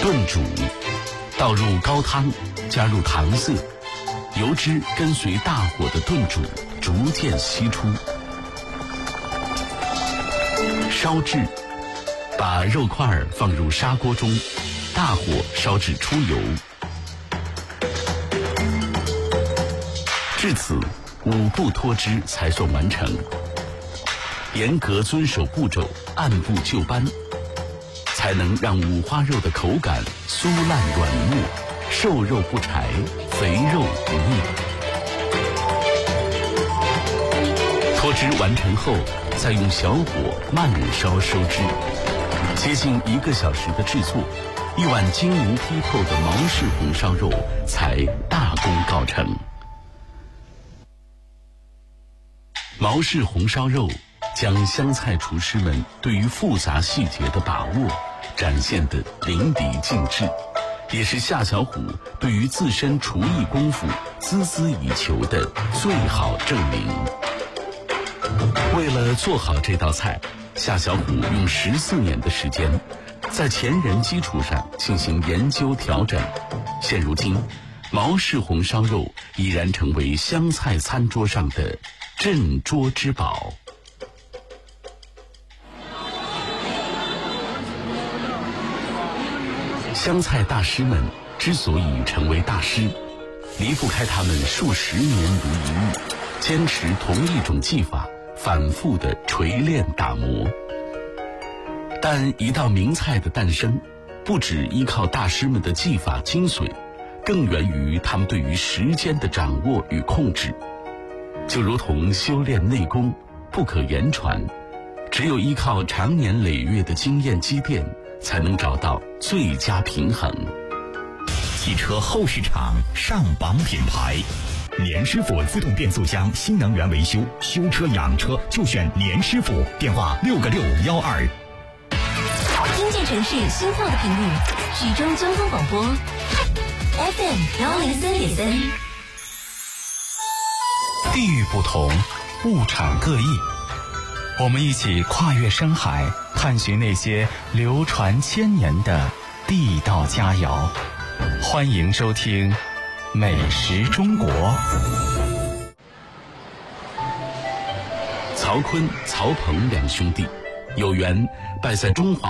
炖煮，倒入高汤，加入糖色，油脂跟随大火的炖煮逐渐析出。烧制，把肉块放入砂锅中，大火烧至出油。至此，5步脱脂才算完成。严格遵守步骤，按部就班，才能让五花肉的口感酥烂软糯，瘦肉不柴，肥肉不腻。脱脂完成后，再用小火慢烧收汁。接近1个小时的制作，一碗晶莹剔透的毛氏红烧肉才大功告成。毛氏红烧肉将湘菜厨师们对于复杂细节的把握展现得淋漓尽致，也是夏小虎对于自身厨艺功夫孜孜以求的最好证明。为了做好这道菜，夏小虎用14年的时间，在前人基础上进行研究调整。现如今，毛氏红烧肉已然成为湘菜餐桌上的镇桌之宝。湘菜大师们之所以成为大师，离不开他们数十年如一日，坚持同一种技法，反复的锤炼打磨。但一道名菜的诞生，不只依靠大师们的技法精髓，更源于他们对于时间的掌握与控制。就如同修炼内功，不可言传，只有依靠长年累月的经验积淀，才能找到最佳平衡。 汽车后市场上榜品牌，年师傅自动变速箱新能源维修，修车养车就选年师傅，电话6个612。 听见城市心跳的频率，徐州交通广播 FM103.3。 地域不同，物产各异，我们一起跨越深海，探寻那些流传千年的地道佳肴。欢迎收听《美食中国》。 曹锟、曹鹏两兄弟有缘拜在中华